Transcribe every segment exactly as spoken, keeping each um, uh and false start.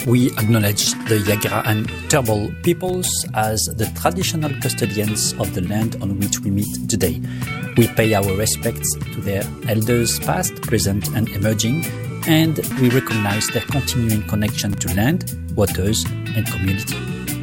We acknowledge the Yagara and Turrbal peoples as the traditional custodians of the land on which we meet today. We pay our respects to their elders past, present and emerging, and we recognize their continuing connection to land, waters and community.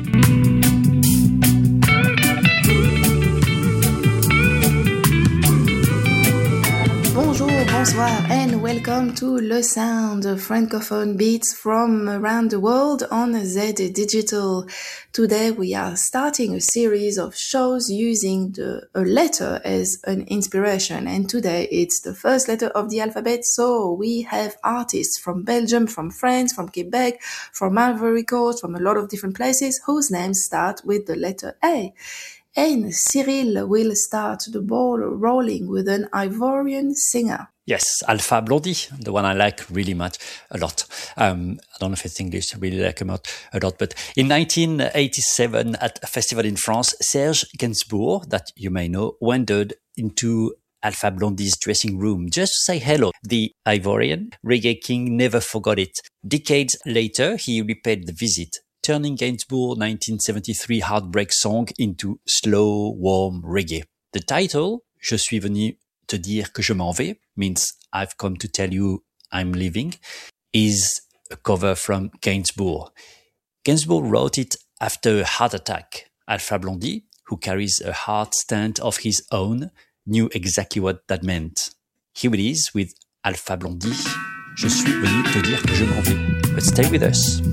Bonjour, bonsoir, and welcome to Le Sound, francophone beats from around the world on Z Digital. Today we are starting a series of shows using the, a letter as an inspiration, and today it's the first letter of the alphabet, so we have artists from Belgium, from France, from Quebec, from Ivory Coast, from a lot of different places whose names start with the letter A. And Cyril will start the ball rolling with an Ivorian singer. Yes, Alpha Blondy, the one I like really much, a lot. Um, I don't know if it's English, I really like him a lot. But in nineteen eighty-seven, at a festival in France, Serge Gainsbourg, that you may know, wandered into Alpha Blondy's dressing room just to say hello. The Ivorian reggae king never forgot it. Decades later, he repaid the visit, turning Gainsbourg's nineteen seventy-three heartbreak song into slow, warm reggae. The title, Je suis venu te dire que je m'en vais, means I've come to tell you I'm leaving, is a cover from Gainsbourg. Gainsbourg wrote it after a heart attack. Alpha Blondy, who carries a heart stand of his own, knew exactly what that meant. Here it is with Alpha Blondy, Je suis venu te dire que je m'en vais. But stay with us.